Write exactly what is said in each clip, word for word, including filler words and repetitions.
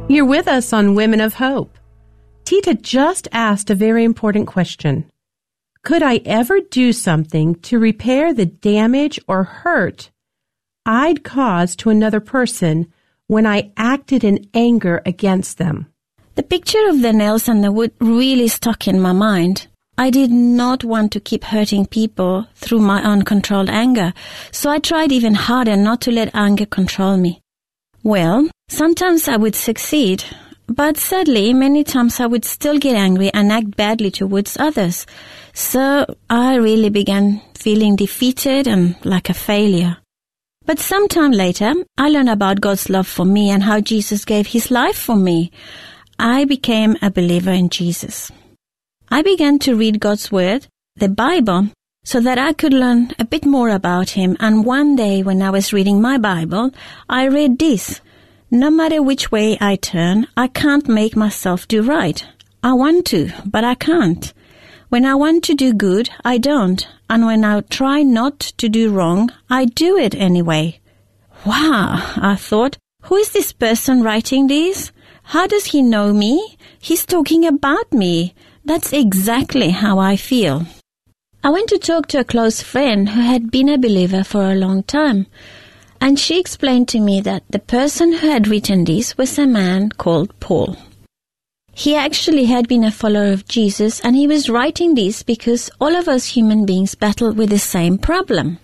You're with us on Women of Hope. Tita just asked a very important question. Could I ever do something to repair the damage or hurt I'd caused to another person when I acted in anger against them? The picture of the nails and the wood really stuck in my mind. I did not want to keep hurting people through my uncontrolled anger, so I tried even harder not to let anger control me. Well, sometimes I would succeed, but sadly, many times I would still get angry and act badly towards others. So I really began feeling defeated and like a failure. But sometime later, I learned about God's love for me and how Jesus gave his life for me. I became a believer in Jesus. I began to read God's Word, the Bible, so that I could learn a bit more about him. And one day when I was reading my Bible, I read this. No matter which way I turn, I can't make myself do right. I want to, but I can't. When I want to do good, I don't. And when I try not to do wrong, I do it anyway. Wow, I thought, who is this person writing this? How does he know me? He's talking about me. That's exactly how I feel. I went to talk to a close friend who had been a believer for a long time, and she explained to me that the person who had written this was a man called Paul. He actually had been a follower of Jesus, and he was writing this because all of us human beings battle with the same problem.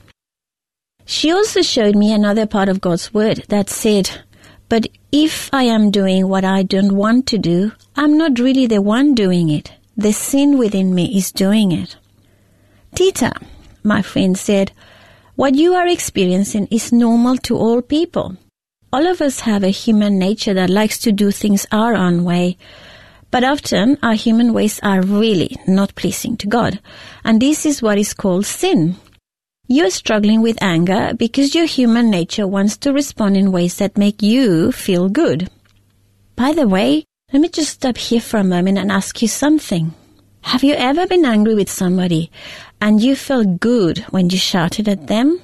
She also showed me another part of God's Word that said, but if I am doing what I don't want to do, I'm not really the one doing it. The sin within me is doing it. Tita, my friend said, what you are experiencing is normal to all people. All of us have a human nature that likes to do things our own way, but often our human ways are really not pleasing to God, and this is what is called sin. You are struggling with anger because your human nature wants to respond in ways that make you feel good. By the way, let me just stop here for a moment and ask you something. Have you ever been angry with somebody and you felt good when you shouted at them?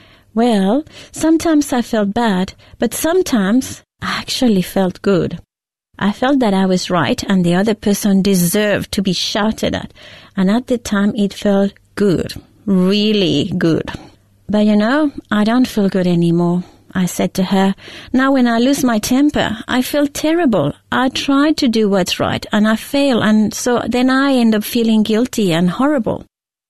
Well, sometimes I felt bad, but sometimes I actually felt good. I felt that I was right and the other person deserved to be shouted at, and at the time it felt good, really good. But you know, I don't feel good anymore. I said to her, now when I lose my temper, I feel terrible. I try to do what's right and I fail, and so then I end up feeling guilty and horrible.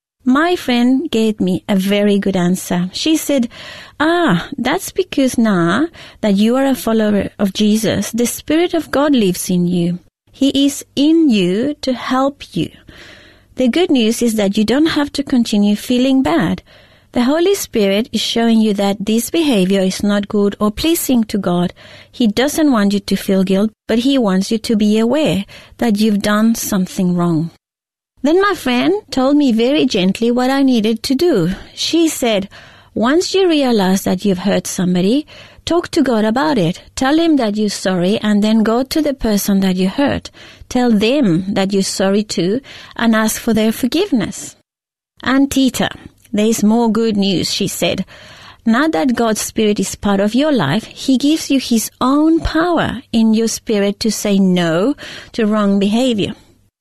My friend gave me a very good answer. She said, ah, that's because now that you are a follower of Jesus, the Spirit of God lives in you. He is in you to help you. The good news is that you don't have to continue feeling bad. The Holy Spirit is showing you that this behavior is not good or pleasing to God. He doesn't want you to feel guilt, but he wants you to be aware that you've done something wrong. Then my friend told me very gently what I needed to do. She said, once you realize that you've hurt somebody, talk to God about it. Tell him that you're sorry, and then go to the person that you hurt. Tell them that you're sorry too, and ask for their forgiveness. And Tita, there's more good news, she said. Now that God's Spirit is part of your life, he gives you his own power in your spirit to say no to wrong behavior.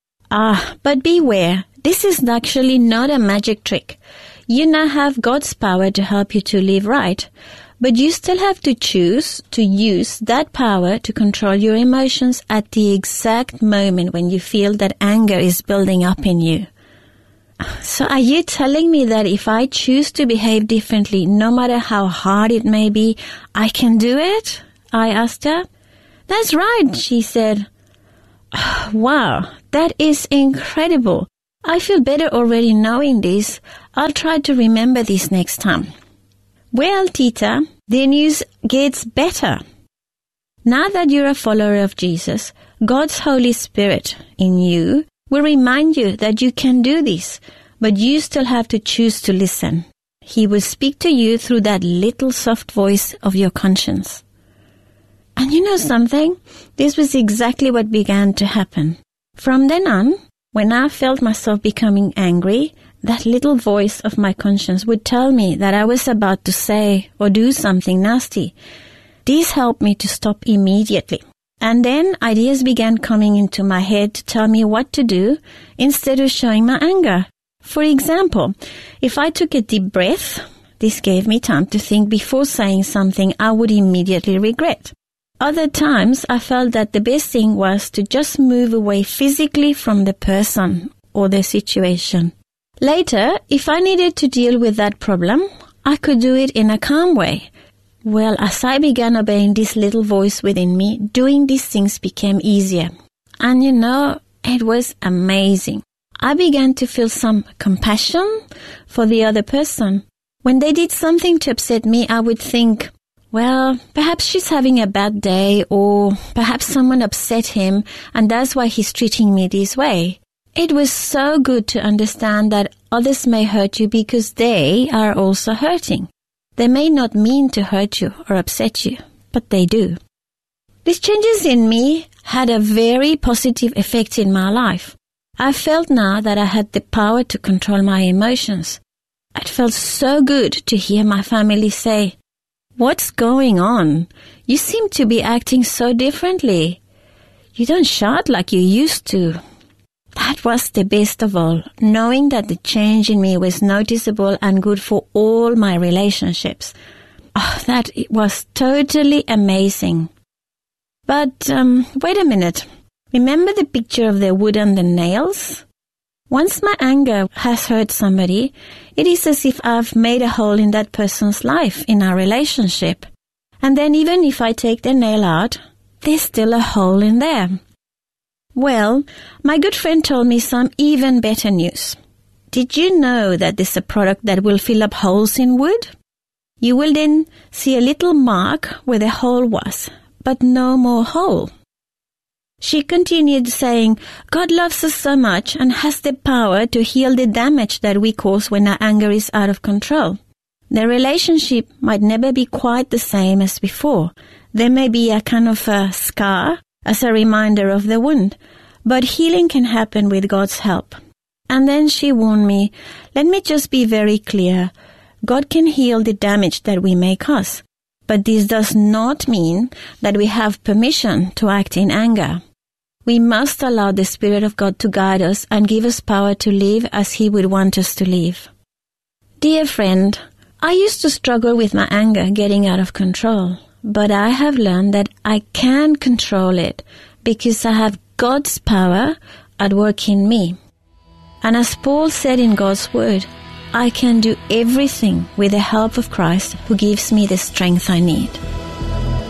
Ah, but beware, this is actually not a magic trick. You now have God's power to help you to live right, but you still have to choose to use that power to control your emotions at the exact moment when you feel that anger is building up in you. So are you telling me that if I choose to behave differently, no matter how hard it may be, I can do it? I asked her. That's right, she said. Wow, that is incredible. I feel better already knowing this. I'll try to remember this next time. Well, Tita, the news gets better. Now that you're a follower of Jesus, God's Holy Spirit in you will remind you that you can do this, but you still have to choose to listen. He will speak to you through that little soft voice of your conscience. And you know something? This was exactly what began to happen. From then on, when I felt myself becoming angry, that little voice of my conscience would tell me that I was about to say or do something nasty. This helped me to stop immediately. And then ideas began coming into my head to tell me what to do instead of showing my anger. For example, if I took a deep breath, this gave me time to think before saying something I would immediately regret. Other times, I felt that the best thing was to just move away physically from the person or the situation. Later, if I needed to deal with that problem, I could do it in a calm way. Well, as I began obeying this little voice within me, doing these things became easier. And you know, it was amazing. I began to feel some compassion for the other person. When they did something to upset me, I would think, well, perhaps she's having a bad day, or perhaps someone upset him and that's why he's treating me this way. It was so good to understand that others may hurt you because they are also hurting. They may not mean to hurt you or upset you, but they do. These changes in me had a very positive effect in my life. I felt now that I had the power to control my emotions. It felt so good to hear my family say, "What's going on? You seem to be acting so differently. You don't shout like you used to." That was the best of all, knowing that the change in me was noticeable and good for all my relationships. Oh, that was totally amazing. But um, wait a minute. Remember the picture of the wood and the nails? Once my anger has hurt somebody, it is as if I've made a hole in that person's life, in our relationship. And then even if I take the nail out, there's still a hole in there. Well, my good friend told me some even better news. Did you know that there's a product that will fill up holes in wood? You will then see a little mark where the hole was, but no more hole. She continued saying, God loves us so much and has the power to heal the damage that we cause when our anger is out of control. The relationship might never be quite the same as before. There may be a kind of a scar as a reminder of the wound, but healing can happen with God's help. And then she warned me, let me just be very clear. God can heal the damage that we may cause, but this does not mean that we have permission to act in anger. We must allow the Spirit of God to guide us and give us power to live as He would want us to live. Dear friend, I used to struggle with my anger getting out of control, but I have learned that I can control it because I have God's power at work in me. And as Paul said in God's Word, I can do everything with the help of Christ who gives me the strength I need.